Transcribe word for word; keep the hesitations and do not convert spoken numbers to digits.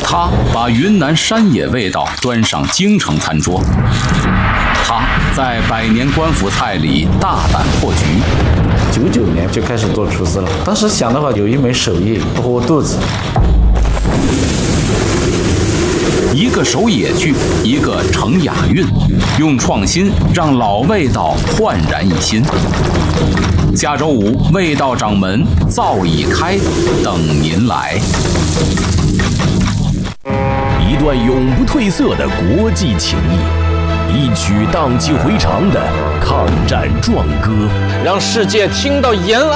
他把云南山野味道端上京城餐桌，他在百年官府菜里大胆破局。 九九年就开始做厨师了，当时想的话，有一门手艺不活肚子。 一个守野趣，一个成雅韵，用创新让老味道焕然一新。下周五，味道掌门灶已开，等您来。 一段永不褪色的国际情谊，一曲荡气回肠的抗战壮歌， 让世界听到延安